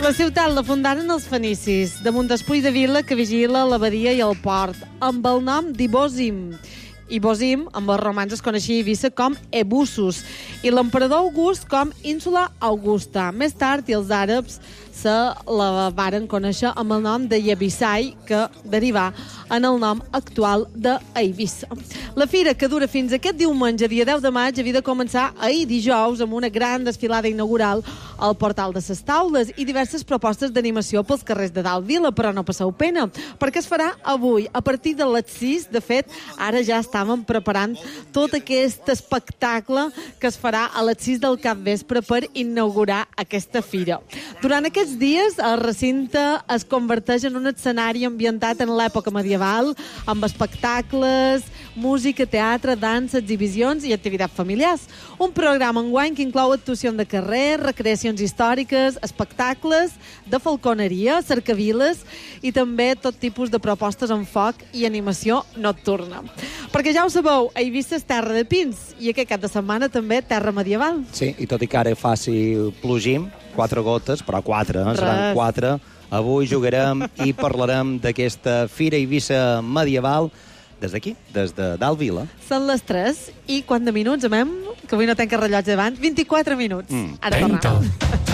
La ciutat la fundaren els fenicis, damunt d'espull de vila que vigila l'abadia i el port, amb el nom d'Ibòsim. Ibòsim, amb els romans es coneixia Eivissa com Ebussus, i l'emperador August com Ínsula Augusta. Més tard, i els àrabs se la varen conèixer amb el nom de Yebisai, que derivà en el nom actual d'Eivissa. La fira, que dura fins aquest diumenge, dia 10 de maig, havia de començar ahir dijous amb una gran desfilada inaugural al portal de ses taules i diverses propostes d'animació pels carrers de dalt vila, però no passeu pena, perquè es farà avui, a partir de les 6. De fet, ara ja estàvem preparant tot aquest espectacle que es farà a les 6 del capvespre per inaugurar aquesta fira. Durant aquests dies, el recinte es converteix en un escenari ambientat en l'època medieval, amb espectacles, música, teatre, dansa, exhibicions i activitats familiars. Un programa enguany que inclou actuacions de carrer, recreacions històriques, espectacles de falconeria, cercaviles i també tot tipus de propostes en foc i animació nocturna. Perquè ja ho sabeu, Eivissa és terra de pins i aquest cap de setmana també terra medieval. Sí, i tot i que ara faci plogim, 4 gotes, però 4, seran 4. Avui jugarem i parlarem d'aquesta Fira Eivissa medieval des d'aquí, des de dalt vila. Són les 3 i quant de minuts, amem? Que avui no tenc el rellotge davant. 24 minuts. Ara tornem.